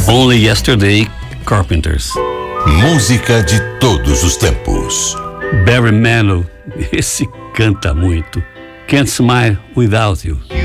Only Yesterday, Carpenters. Música de todos os tempos. Barry Manilow, esse canta muito. Can't Smile Without You.